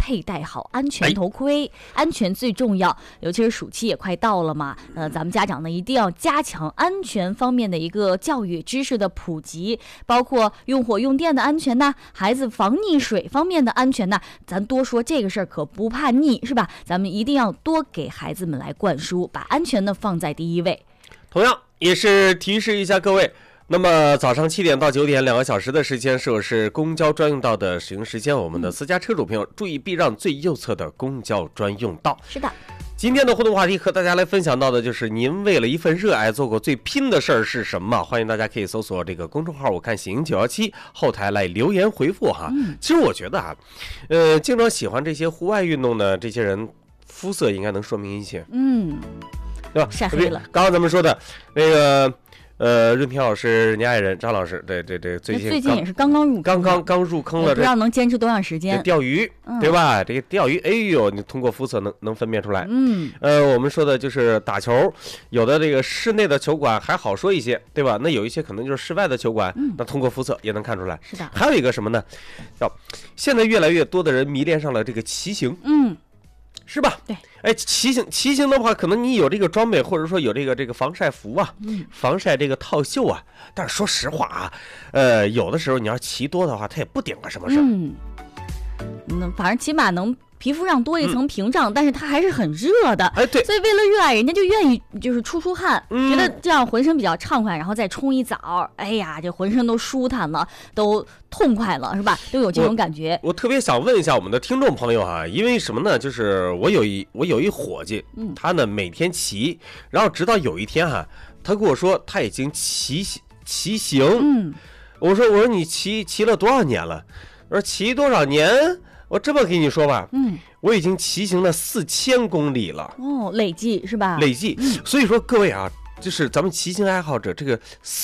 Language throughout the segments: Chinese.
佩戴好安全头盔，安全最重要，尤其是暑期也快到了嘛，咱们家长呢一定要加强安全方面的一个教育知识的普及，包括用火用电的安全呐，孩子防溺水方面的安全呐，咱多说这个事儿可不怕溺，是吧？咱们一定要多给孩子们来灌输，把安全呢放在第一位。 同样也是提示一下各位，那么早上7点到9点2个小时的时间是公交专用道的使用时间，我们的私家车主朋友注意避让最右侧的公交专用道。 是的， 今天的互动话题和大家来分享到的就是您为了一份热爱做过最拼的事儿是什么？欢迎大家可以搜索这个公众号我看行917后台来留言回复哈。其实我觉得啊，经常喜欢这些户外运动的这些人，肤色应该能说明一切，对吧？ 晒黑了。 刚刚咱们说的那个润平老师，你爱人张老师，对，最近也是刚入坑了， 不知道能坚持多长时间。 钓鱼，对吧？这个钓鱼，哎呦，你通过肤色能分辨出来。我们说的就是打球，有的这个室内的球馆还好说一些，对吧？那有一些可能就是室外的球馆，那通过肤色也能看出来。 是的。 还有一个什么呢？现在越来越多的人迷恋上了这个骑行。是吧？ 对， 哎，骑行的话，可能你有这个装备，或者说有这个防晒服啊，防晒这个套袖啊。但是说实话啊，有的时候你要骑多的话，它也不顶个什么事儿。 反正起码能皮肤上多一层屏障，但是它还是很热的。 哎，对， 所以为了热爱，人家就愿意就是出汗，觉得这样浑身比较畅快，然后再冲一澡，哎呀，这浑身都舒坦了，都痛快了，是吧？都有这种感觉。 我特别想问一下我们的听众朋友哈，因为什么呢？就是我有一伙计，他呢每天骑，然后直到有一天哈，他跟我说他已经骑行。我说你骑了多少年了？我说骑多少年？我这么跟你说吧，我已经骑行了4000公里了。 累计是吧？ 累计。所以说各位啊，就是咱们骑行爱好者，这个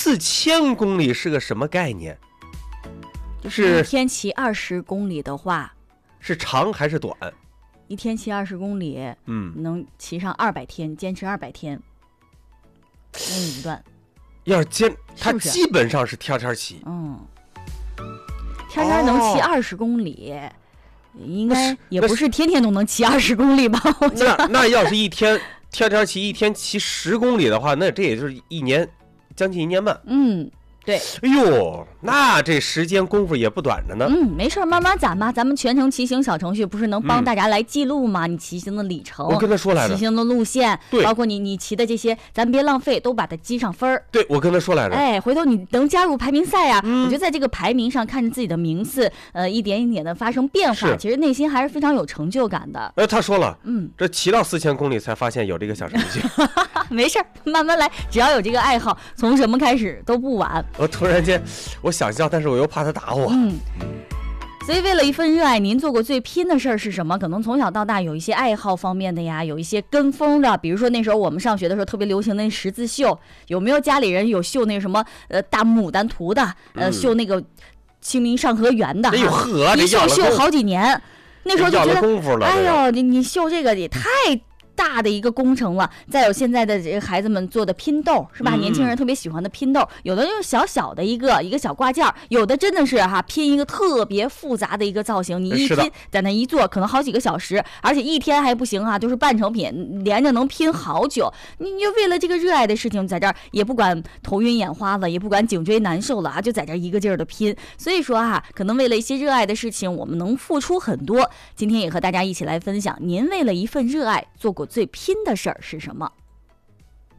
4000公里是个什么概念？ 就是一天骑20公里的话， 是长还是短？ 一天骑20公里，能骑上200天，坚持200天，一段。 要是他基本上是天天骑。 天天能骑20公里。应该也不是天天都能骑20公里吧？ 那要是天天骑，一天骑10公里的话，那这也就是将近1年半。 对。 哎呦，那这时间功夫也不短着呢。 没事，慢慢攒吧。咱们全程骑行小程序不是能帮大家来记录吗？你骑行的里程， 我跟他说来着， 骑行的路线， 对， 包括你骑的这些，咱别浪费，都把它积上分儿。 对，我跟他说来着。 哎，回头你能加入排名赛啊？我觉得在这个排名上看着自己的名次，一点一点的发生变化，其实内心还是非常有成就感的。 他说了，这骑到4000公里才发现有这个小程序。 没事，慢慢来，只要有这个爱好，从什么开始都不晚。 我突然间，我想笑，但是我又怕他打我。 所以为了一份热爱，您做过最拼的事儿是什么？可能从小到大有一些爱好方面的呀，有一些跟风的，比如说那时候我们上学的时候特别流行那十字绣，有没有家里人有绣那个什么大牡丹图的，绣那个清明上河园的，一绣好几年，那时候就觉得，哎呦，你绣这个也太大的一个工程了。再有现在的这个孩子们做的拼豆，是吧？年轻人特别喜欢的拼豆，有的就是小小的一个小挂件，有的真的是拼一个特别复杂的一个造型，你一拼在那一做可能好几个小时，而且一天还不行就是半成品，连着能拼好久。你就为了这个热爱的事情，在这儿也不管头晕眼花了，也不管颈椎难受了就在这儿一个劲儿的拼。所以说可能为了一些热爱的事情，我们能付出很多。今天也和大家一起来分享，您为了一份热爱做过最拼的事儿是什么？